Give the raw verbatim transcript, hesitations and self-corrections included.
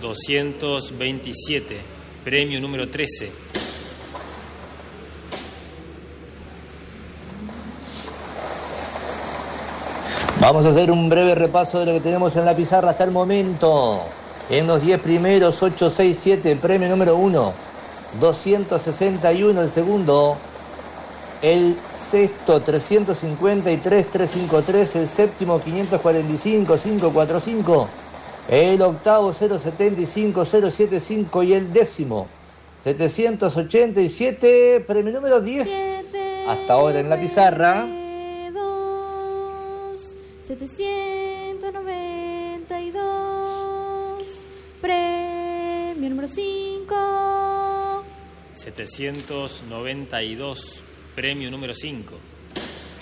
doscientos veintisiete, premio número trece. Vamos a hacer un breve repaso de lo que tenemos en la pizarra hasta el momento. En los diez primeros, ocho, seis, siete, premio número uno, doscientos sesenta y uno el segundo. El sexto, trescientos cincuenta y tres, trescientos cincuenta y tres. El séptimo, quinientos cuarenta y cinco, quinientos cuarenta y cinco. El octavo, cero setenta y cinco, cero setenta y cinco. Y el décimo, setecientos ochenta y siete, premio número diez. Hasta ahora en la pizarra. setecientos noventa y dos, premio número cinco. setecientos noventa y dos, premio número cinco.